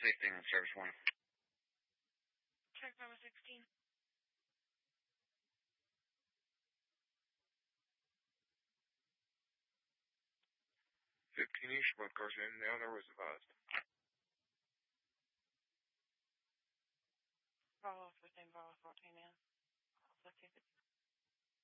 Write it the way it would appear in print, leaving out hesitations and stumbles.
16, service 1. Check number 16. 15 each, both cars in and out, or was advised? Follow 15, follow 14 in.